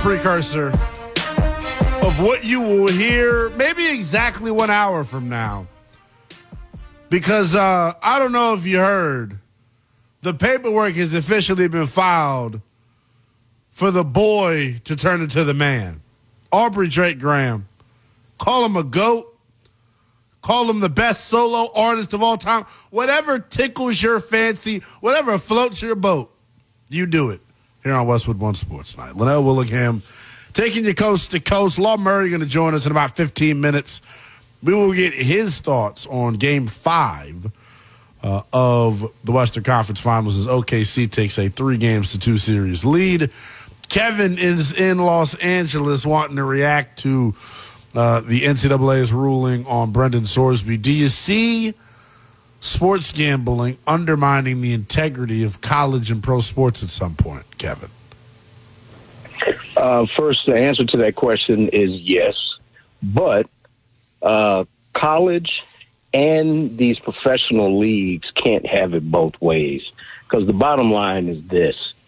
precursor of what you will hear maybe exactly 1 hour from now. Because I don't know if you heard, the paperwork has officially been filed for the boy to turn into the man. Aubrey Drake Graham. Call him a GOAT. Call him the best solo artist of all time. Whatever tickles your fancy, whatever floats your boat, you do it here on Westwood One Sports Night. Linnell Willingham taking you coast to coast. Law Murray going to join us in about 15 minutes. We will get his thoughts on Game 5 of the Western Conference Finals as OKC takes a 3-2 series lead. Kevin is in Los Angeles wanting to react to the NCAA's ruling on Brendan Sorsby. Do you see sports gambling undermining the integrity of college and pro sports at some point, Kevin? First, the answer to that question is yes. But college and these professional leagues can't have it both ways, because the bottom line is this.